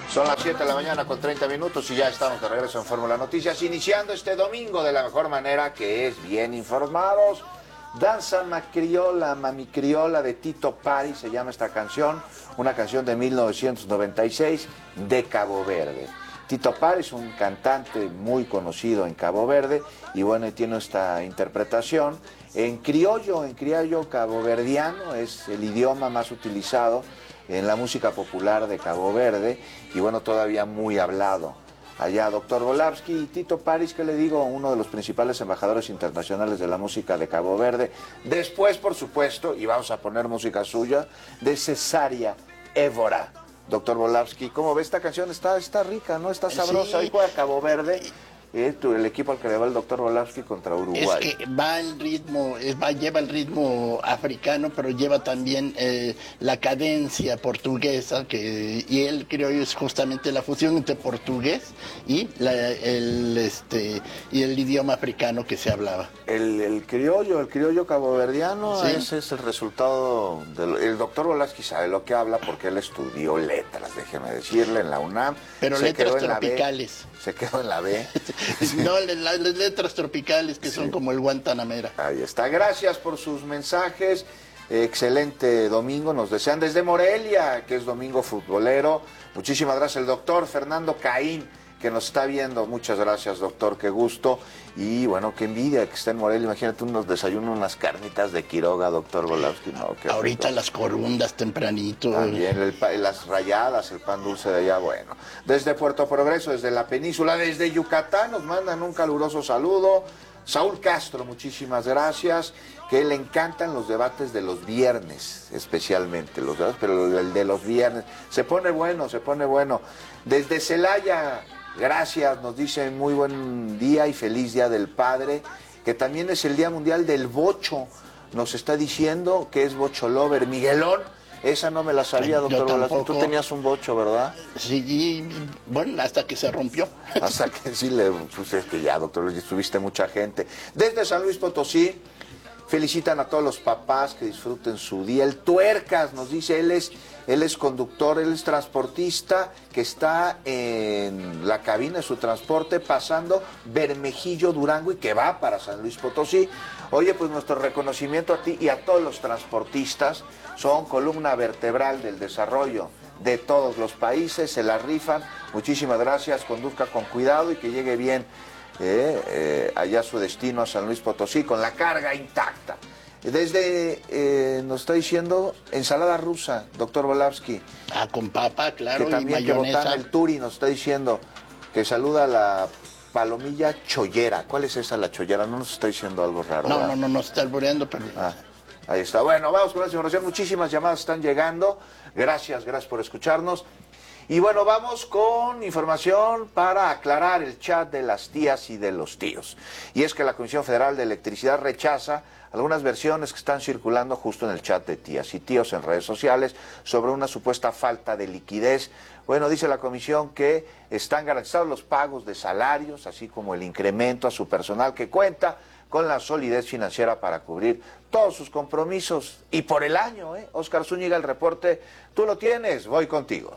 Son las 7 de la mañana con 30 minutos y ya estamos de regreso en Fórmula Noticias, iniciando este domingo de la mejor manera, que es bien informados. Danza Macriola, Mami Criolla de Tito Pari, se llama esta canción, una canción de 1996 de Cabo Verde. Tito Pari es un cantante muy conocido en Cabo Verde y bueno, tiene esta interpretación en criollo caboverdiano, es el idioma más utilizado en la música popular de Cabo Verde y bueno, todavía muy hablado. Allá, doctor Volavsky y Tito Paris, que le digo, uno de los principales embajadores internacionales de la música de Cabo Verde. Después, por supuesto, y vamos a poner música suya, de Cesárea Évora. Doctor Volavsky, ¿cómo ve esta canción? Está rica, ¿no? Está sabrosa. Hoy juega Cabo Verde. El equipo al que le va el doctor Volavsky contra Uruguay. Es que va el ritmo, lleva el ritmo africano, pero lleva también la cadencia portuguesa, y él creo yo es justamente la fusión entre portugués y el idioma africano que se hablaba. El criollo caboverdiano, sí. Ese es el resultado el doctor Volavsky sabe lo que habla porque él estudió letras, déjeme decirle, en la UNAM. Pero letras tropicales. Se quedó en la B. No, las letras tropicales que son como el Guantanamera. Ahí está. Gracias por sus mensajes. Excelente domingo. Nos desean desde Morelia, que es domingo futbolero. Muchísimas gracias. El doctor Fernando Caín, que nos está viendo. Muchas gracias, doctor. Qué gusto. Y bueno, qué envidia que esté en Morelia. Imagínate unos desayunos, unas carnitas de Quiroga, doctor Volavsky. No, ahorita rico. Las corundas tempranito. También las rayadas, el pan dulce de allá, bueno. Desde Puerto Progreso, desde la península, desde Yucatán, nos mandan un caluroso saludo. Saúl Castro, muchísimas gracias. Que le encantan los debates de los viernes, especialmente los debates, pero el de los viernes. Se pone bueno. Desde Celaya, gracias, nos dicen muy buen día y feliz Día del Padre, que también es el Día Mundial del Bocho, nos está diciendo que es Bocho Lover. Miguelón, esa no me la sabía, doctor Volavsky. Tú tenías un bocho, ¿verdad? Sí, bueno, hasta que se rompió. Hasta que sí, pues es que ya, doctor, estuviste mucha gente. Desde San Luis Potosí, felicitan a todos los papás que disfruten su día. El Tuercas nos dice, él es conductor, él es transportista, que está en la cabina de su transporte pasando Bermejillo, Durango, y que va para San Luis Potosí. Oye, pues nuestro reconocimiento a ti y a todos los transportistas. Son columna vertebral del desarrollo de todos los países, se la rifan. Muchísimas gracias, conduzca con cuidado y que llegue bien allá a su destino, a San Luis Potosí, con la carga intacta. Desde, nos está diciendo, ensalada rusa, doctor Volavsky. Con papa, claro, que también y mayonesa. Que Botán el Turi nos está diciendo que saluda a la palomilla chollera. ¿Cuál es esa, la chollera? No nos está diciendo algo raro. No está alboreando, pero... Ahí está. Bueno, vamos con la información. Muchísimas llamadas están llegando. Gracias por escucharnos. Y bueno, vamos con información para aclarar el chat de las tías y de los tíos. Y es que la Comisión Federal de Electricidad rechaza algunas versiones que están circulando justo en el chat de tías y tíos en redes sociales sobre una supuesta falta de liquidez. Bueno, dice la comisión que están garantizados los pagos de salarios, así como el incremento a su personal, que cuenta con la solidez financiera para cubrir todos sus compromisos. Y por el año, Óscar Zúñiga, el reporte, tú lo tienes, voy contigo.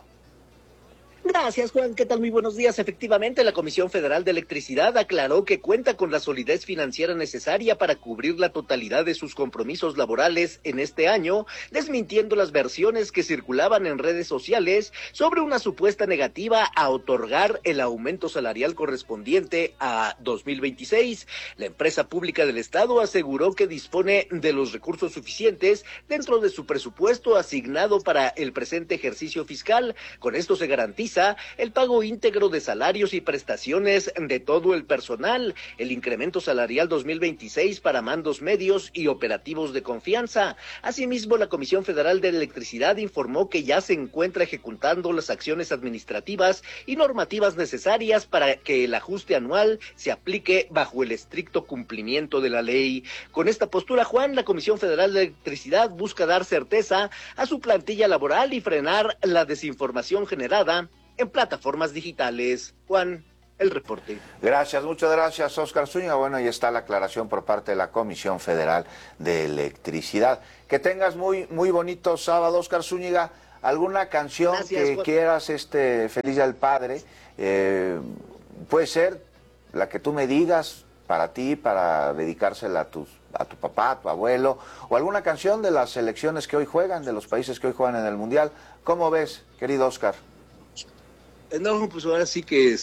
Gracias, Juan. ¿Qué tal? Muy buenos días. Efectivamente, la Comisión Federal de Electricidad aclaró que cuenta con la solidez financiera necesaria para cubrir la totalidad de sus compromisos laborales en este año, desmintiendo las versiones que circulaban en redes sociales sobre una supuesta negativa a otorgar el aumento salarial correspondiente a 2026. La empresa pública del Estado aseguró que dispone de los recursos suficientes dentro de su presupuesto asignado para el presente ejercicio fiscal. Con esto se garantiza el pago íntegro de salarios y prestaciones de todo el personal, el incremento salarial 2026 para mandos medios y operativos de confianza. Asimismo, la Comisión Federal de Electricidad informó que ya se encuentra ejecutando las acciones administrativas y normativas necesarias para que el ajuste anual se aplique bajo el estricto cumplimiento de la ley. Con esta postura, Juan, la Comisión Federal de Electricidad busca dar certeza a su plantilla laboral y frenar la desinformación generada en plataformas digitales. Juan, el reporte. Gracias, muchas gracias, Óscar Zúñiga. Bueno, ahí está la aclaración por parte de la Comisión Federal de Electricidad. Que tengas muy bonito sábado, Óscar Zúñiga. ¿Alguna canción Gracias, que Juan. quieras, Feliz Día del Padre? Puede ser la que tú me digas para ti, para dedicársela a tu papá, a tu abuelo, o alguna canción de las selecciones que hoy juegan, de los países que hoy juegan en el Mundial. ¿Cómo ves, querido Oscar? No, pues ahora sí que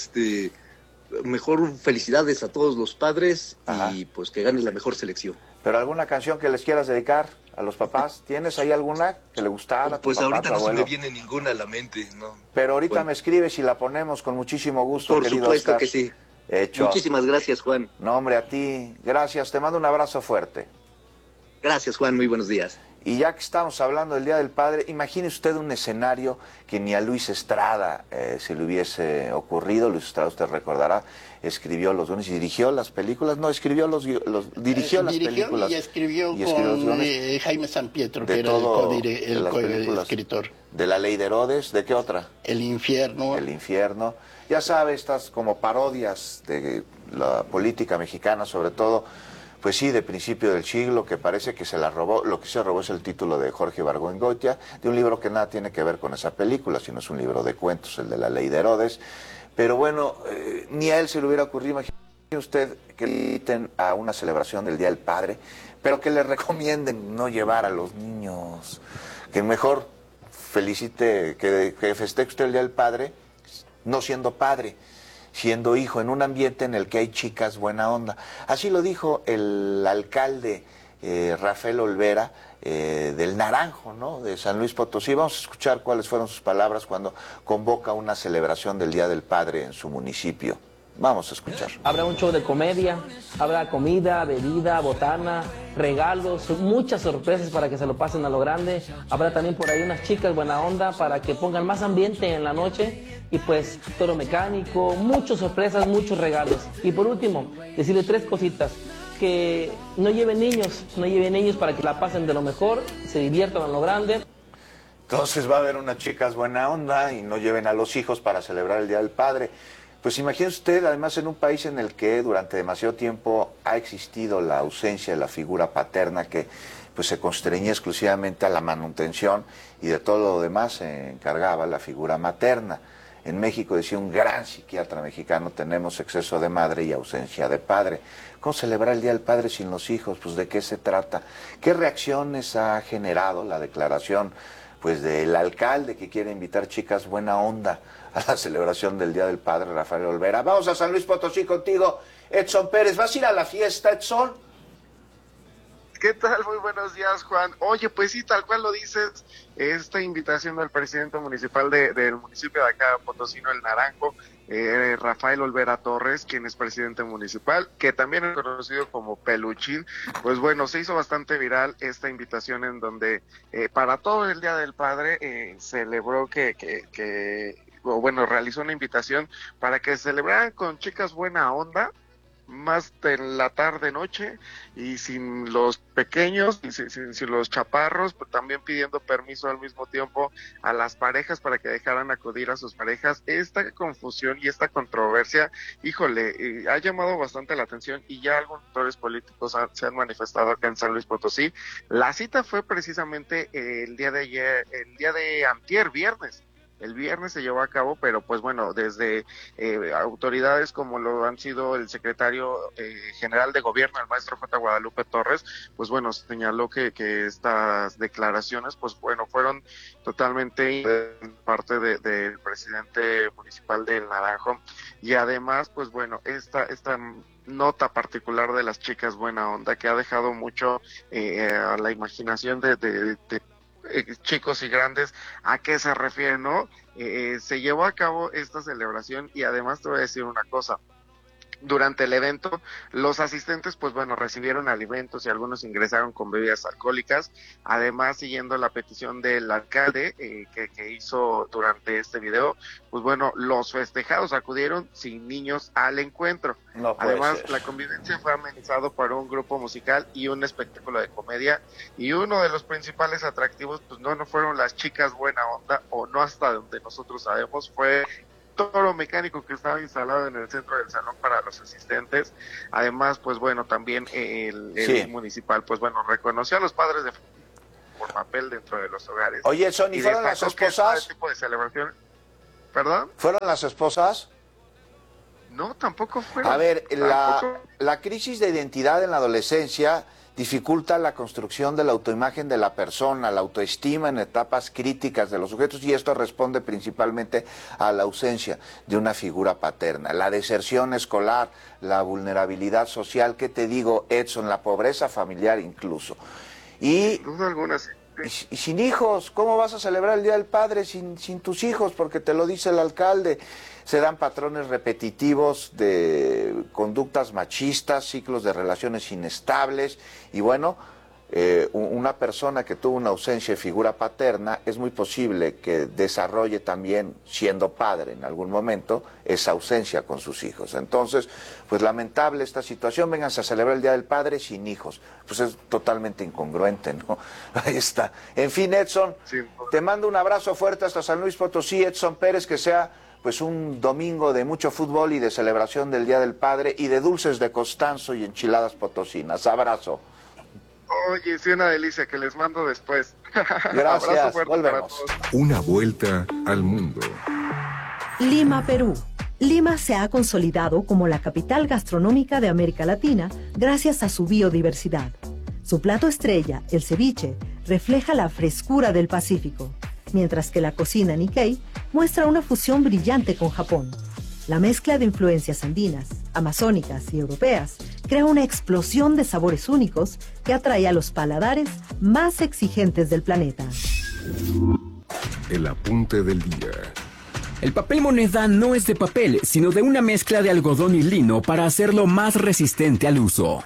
mejor felicidades a todos los padres. Ajá. Y pues que gane la mejor selección. ¿Pero alguna canción que les quieras dedicar a los papás? ¿Tienes ahí alguna que le gustara a tu Pues papá, ahorita tu no se abuelo? me viene ninguna a la mente, ¿no? Pero ahorita Bueno, me escribes y la ponemos con muchísimo gusto, por querido supuesto Oscar. que sí. Hecho. Muchísimas gracias, Juan. No, hombre, a ti. Gracias. Te mando un abrazo fuerte. Gracias, Juan. Muy buenos días. Y ya que estamos hablando del Día del Padre, imagine usted un escenario que ni a Luis Estrada se le hubiese ocurrido. Luis Estrada, usted recordará, escribió los guiones y dirigió las películas. No, escribió dirigió las películas. Y escribió los con guiones Jaime Sampietro, de que era todo, el de las películas. escritor. De La Ley de Herodes, ¿de qué otra? El infierno. El infierno. Ya sabe, estas como parodias de la política mexicana, sobre todo, pues sí, de principio del siglo, que parece que se la robó. Lo que se robó es el título de Jorge Ibargüengoitia, de un libro que nada tiene que ver con esa película, sino es un libro de cuentos, el de La Ley de Herodes. Pero bueno, ni a él se le hubiera ocurrido. Imagine usted que le inviten a una celebración del Día del Padre, pero que le recomienden no llevar a los niños, que mejor felicite, que festeje usted el Día del Padre, no siendo padre, siendo hijo, en un ambiente en el que hay chicas buena onda. Así lo dijo el alcalde Rafael Olvera del Naranjo, ¿no?, de San Luis Potosí. Vamos a escuchar cuáles fueron sus palabras cuando convoca una celebración del Día del Padre en su municipio. Vamos a escuchar. Habrá un show de comedia, habrá comida, bebida, botana, regalos, muchas sorpresas para que se lo pasen a lo grande. Habrá también por ahí unas chicas buena onda para que pongan más ambiente en la noche. Y pues toro mecánico, muchas sorpresas, muchos regalos. Y por último, decirle 3 cositas. Que no lleven niños para que la pasen de lo mejor, se diviertan a lo grande. Entonces va a haber unas chicas buena onda y no lleven a los hijos para celebrar el Día del Padre. Pues imagínese usted, además, en un país en el que durante demasiado tiempo ha existido la ausencia de la figura paterna, que pues se constreñía exclusivamente a la manutención y de todo lo demás se encargaba la figura materna. En México, decía un gran psiquiatra mexicano, tenemos exceso de madre y ausencia de padre. ¿Cómo celebrar el Día del Padre sin los hijos? Pues ¿de qué se trata? ¿Qué reacciones ha generado la declaración pues del alcalde que quiere invitar chicas buena onda a la celebración del Día del Padre, Rafael Olvera? Vamos a San Luis Potosí contigo, Edson Pérez. ¿Vas a ir a la fiesta, Edson? ¿Qué tal? Muy buenos días, Juan. Oye, pues sí, tal cual lo dices, esta invitación del presidente municipal del municipio de acá, Potosino, El Naranjo, Rafael Olvera Torres, quien es presidente municipal, que también es conocido como Peluchín. Pues bueno, se hizo bastante viral esta invitación en donde para todo el Día del Padre celebró realizó una invitación para que celebraran con chicas buena onda, más de la tarde noche, y sin los pequeños y sin los chaparros, pero también pidiendo permiso al mismo tiempo a las parejas para que dejaran acudir a sus parejas. Esta confusión y esta controversia, híjole, ha llamado bastante la atención y ya algunos actores políticos se han manifestado acá en San Luis Potosí. La cita fue precisamente el día de antier, viernes. El viernes se llevó a cabo, pero pues bueno, desde autoridades como lo han sido el secretario general de gobierno, el maestro J. Guadalupe Torres, pues bueno, señaló que estas declaraciones, pues bueno, fueron totalmente parte del presidente municipal del Naranjo. Y además, pues bueno, esta nota particular de las chicas buena onda, que ha dejado mucho a la imaginación de chicos y grandes, ¿a qué se refiere, no? Se llevó a cabo esta celebración y además te voy a decir una cosa. Durante el evento, los asistentes, pues bueno, recibieron alimentos y algunos ingresaron con bebidas alcohólicas. Además, siguiendo la petición del alcalde que hizo durante este video, pues bueno, los festejados acudieron sin niños al encuentro. No puede Además, ser. la convivencia fue amenizado por un grupo musical y un espectáculo de comedia. Y uno de los principales atractivos, pues no fueron las chicas buena onda, o no hasta donde nosotros sabemos, fue toro mecánico que estaba instalado en el centro del salón para los asistentes. Además, pues bueno, también el Sí. municipal, pues bueno, reconoció a los padres de... por papel dentro de los hogares. Oye, Edson, ¿y fueron las esposas? Este tipo de celebración. ¿Perdón? ¿Fueron las esposas? No, tampoco fueron. A ver, la crisis de identidad en la adolescencia dificulta la construcción de la autoimagen de la persona, la autoestima en etapas críticas de los sujetos, y esto responde principalmente a la ausencia de una figura paterna, la deserción escolar, la vulnerabilidad social, ¿qué te digo, Edson? La pobreza familiar incluso. Y sin duda alguna, sí. Y sin hijos, ¿cómo vas a celebrar el Día del Padre sin tus hijos? Porque te lo dice el alcalde. Se dan patrones repetitivos de conductas machistas, ciclos de relaciones inestables. Y bueno, una persona que tuvo una ausencia de figura paterna, es muy posible que desarrolle también, siendo padre en algún momento, esa ausencia con sus hijos. Entonces, pues lamentable esta situación, vénganse a celebrar el Día del Padre sin hijos. Pues es totalmente incongruente, ¿no? Ahí está. En fin, Edson, Sí. te mando un abrazo fuerte hasta San Luis Potosí, Edson Pérez, que sea pues un domingo de mucho fútbol y de celebración del Día del Padre y de dulces de Constanzo y enchiladas potosinas. Abrazo. Oye, sí, una delicia, que les mando después. Gracias, Abrazo fuerte volvemos. para todos. Una vuelta al mundo. Lima, Perú. Lima se ha consolidado como la capital gastronómica de América Latina gracias a su biodiversidad. Su plato estrella, el ceviche, refleja la frescura del Pacífico, mientras que la cocina Nikkei muestra una fusión brillante con Japón. La mezcla de influencias andinas, amazónicas y europeas crea una explosión de sabores únicos que atrae a los paladares más exigentes del planeta. El apunte del día. El papel moneda no es de papel, sino de una mezcla de algodón y lino para hacerlo más resistente al uso.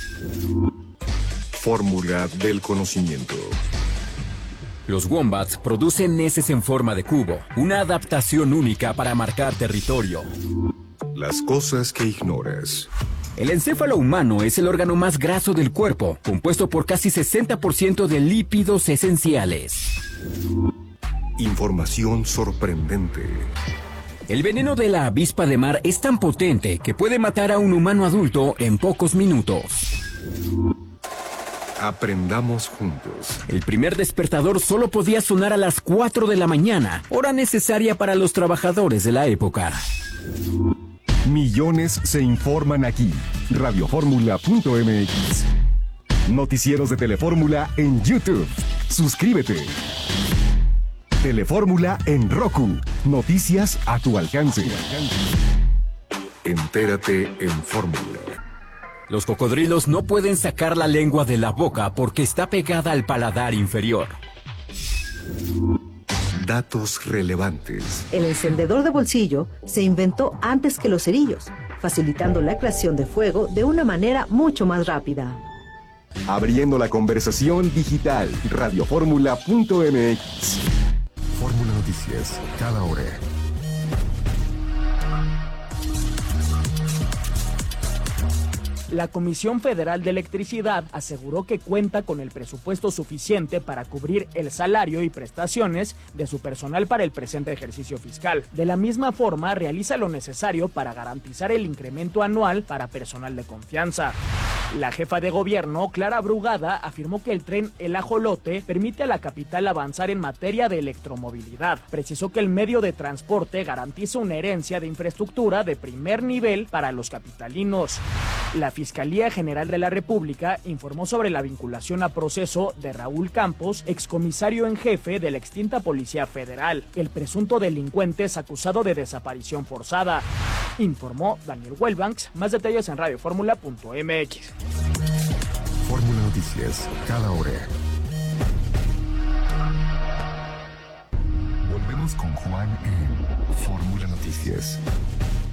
Fórmula del conocimiento. Los wombats producen heces en forma de cubo, una adaptación única para marcar territorio. Las cosas que ignoras. El encéfalo humano es el órgano más graso del cuerpo, compuesto por casi 60% de lípidos esenciales. Información sorprendente. El veneno de la avispa de mar es tan potente que puede matar a un humano adulto en pocos minutos. Aprendamos juntos. El primer despertador solo podía sonar a las 4 de la mañana, hora necesaria para los trabajadores de la época. Millones se informan aquí. Radioformula.mx. Noticieros de Telefórmula en YouTube. Suscríbete. Telefórmula en Roku. Noticias a tu alcance. Entérate en Fórmula. Los cocodrilos no pueden sacar la lengua de la boca porque está pegada al paladar inferior. Datos relevantes. El encendedor de bolsillo se inventó antes que los cerillos, facilitando la creación de fuego de una manera mucho más rápida. Abriendo la conversación digital. Radioformula.mx. Fórmula Noticias, cada hora. La Comisión Federal de Electricidad aseguró que cuenta con el presupuesto suficiente para cubrir el salario y prestaciones de su personal para el presente ejercicio fiscal. De la misma forma, realiza lo necesario para garantizar el incremento anual para personal de confianza. La jefa de gobierno, Clara Brugada, afirmó que el tren El Ajolote permite a la capital avanzar en materia de electromovilidad. Precisó que el medio de transporte garantiza una herencia de infraestructura de primer nivel para los capitalinos. La Fiscalía General de la República informó sobre la vinculación a proceso de Raúl Campos, excomisario en jefe de la extinta Policía Federal. El presunto delincuente es acusado de desaparición forzada. Informó Daniel Wellbanks. Más detalles en radioformula.mx. Fórmula Noticias, cada hora. Volvemos con Juan en Fórmula Noticias.